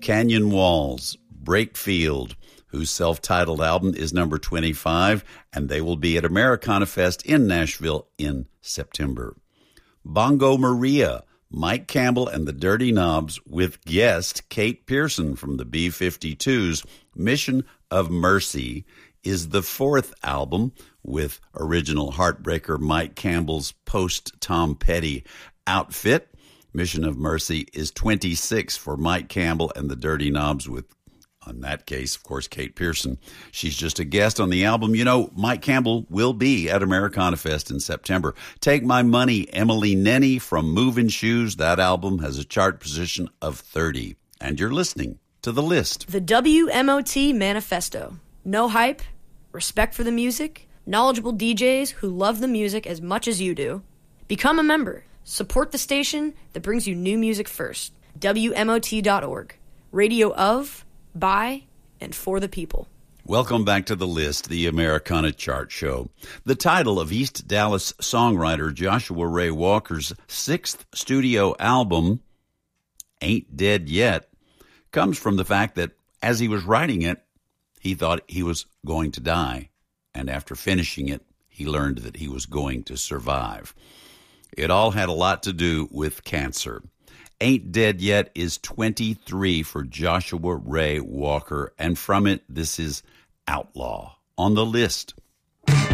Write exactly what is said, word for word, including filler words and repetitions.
Canyon Walls, Breakfield, whose self-titled album is number twenty-five, and they will be at Americana Fest in Nashville in September. Bongo Maria, Mike Campbell and the Dirty Knobs with guest Kate Pearson from the B fifty-twos. Mission of Mercy is the fourth album with original Heartbreaker Mike Campbell's post-Tom Petty outfit. Mission of Mercy is twenty-six for Mike Campbell and the Dirty Knobs with, in that case, of course, Kate Pearson. She's just a guest on the album. You know, Mike Campbell will be at Americana Fest in September. Take My Money, Emily Nenny from Movin' Shoes. That album has a chart position of thirty. And you're listening to The List. The W M O T Manifesto. No hype, respect for the music, knowledgeable D Js who love the music as much as you do. Become a member. Support the station that brings you new music first. W M O T dot org. Radio of, by, and for the people. Welcome back to The List, the Americana Chart Show. The title of East Dallas songwriter Joshua Ray Walker's sixth studio album, Ain't Dead Yet, comes from the fact that as he was writing it, he thought he was going to die. And after finishing it, he learned that he was going to survive. It all had a lot to do with cancer. Ain't Dead Yet is twenty-three for Joshua Ray Walker, and from it, this is Outlaw on The List.